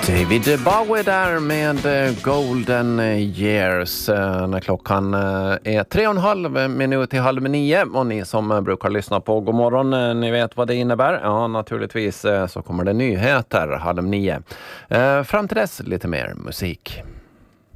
David Bowie där med Golden Years när klockan är 3,5 minuter i 8:30 och ni som brukar lyssna på Godmorgon, ni vet vad det innebär. Ja, naturligtvis så kommer det nyheter 8:30. Fram till dess lite mer musik.